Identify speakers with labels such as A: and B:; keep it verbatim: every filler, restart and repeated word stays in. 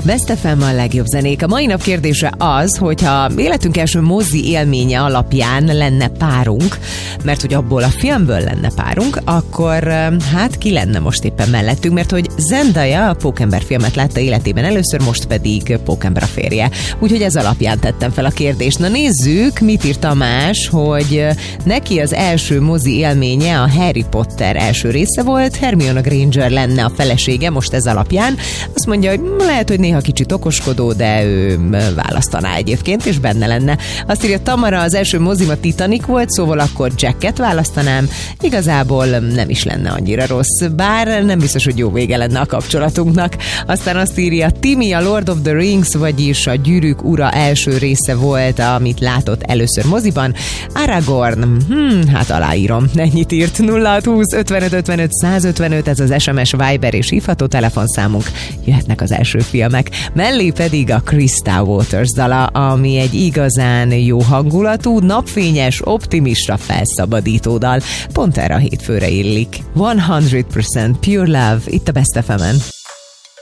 A: Best ef em a legjobb zenék. A mai nap kérdése az, hogyha életünk első mozi élménye alapján lenne párunk, mert hogy abból a filmből lenne párunk, akkor hát ki lenne most éppen mellettünk, mert hogy Zendaya a Pókember filmet látta életében először, most pedig Pókember a férje. Úgyhogy ez alapján tettem fel a kérdést. Na nézzük, mit írt Tamás, hogy neki az első mozi élménye a Harry Potter első része volt, Hermione Granger lenne a felesége, most ez alapján. Azt mondja, hogy lehet, hogy néha kicsit okoskodó, de ő választaná egyébként, és benne lenne. Azt írja Tamara, az első mozim a Titanic volt, szóval akkor Jacket választanám. Igazából nem is lenne annyira rossz, bár nem biztos, hogy jó vége lenne a kapcsolatunknak. Aztán azt írja Timi, a Lord of the Rings, vagyis a Gyűrűk ura első része volt, amit látott először moziban. Aragorn, hmm, hát aláírom. Ennyit írt. nulla hat húsz ötvenöt ötvenöt százötvenöt, ez az es em es, Viber és hívható telefonszámunk. Jöhetnek az első filmek. Mellé pedig a Krista Waters dala, ami egy igazán jó hangulatú, napfényes, optimista, felszabadító dal. Pont erre a hétfőre illik. száz százalék Pure Love, itt a Best ef em-en.